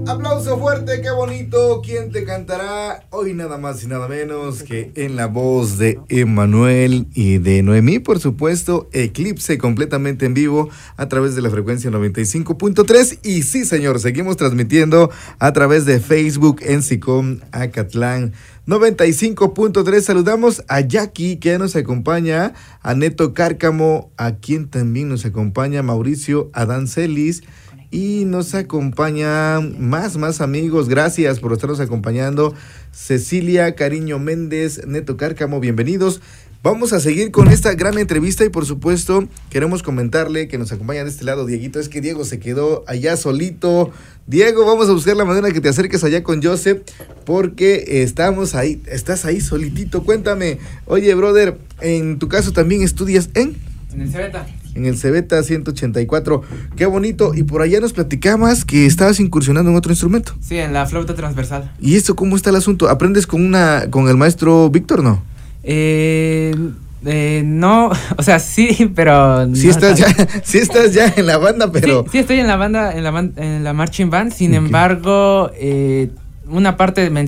Aplauso fuerte, qué bonito. ¿Quién te cantará? Hoy nada más y nada menos que en la voz de Emanuel y de Noemí, por supuesto, Eclipse completamente en vivo a través de la frecuencia 95.3. Y sí, señor, seguimos transmitiendo a través de Facebook en SICOM Acatlán 95.3. Saludamos a Jackie, que nos acompaña, a Neto Cárcamo, a quien también nos acompaña Mauricio Adán Celis. Y nos acompaña más amigos. Gracias por estarnos acompañando. Cecilia Cariño Méndez, Neto Cárcamo, bienvenidos. Vamos a seguir con esta gran entrevista y por supuesto queremos comentarle que nos acompaña de este lado Dieguito. Es que Diego se quedó allá solito. Diego, vamos a buscar la manera que te acerques allá con Joseph porque estamos ahí, estás ahí solitito. Cuéntame, oye brother, en tu caso también estudias en el Cebeta. En el Cebeta 184, qué bonito. Y por allá nos platicabas que estabas incursionando en otro instrumento. Sí, en la flauta transversal. ¿Y esto cómo está el asunto? ¿Aprendes con el maestro Víctor, no? No, o sea, sí, pero... Sí, no sí estás ya en la banda, pero... Sí, estoy en la banda, en la marching band, sin embargo, una parte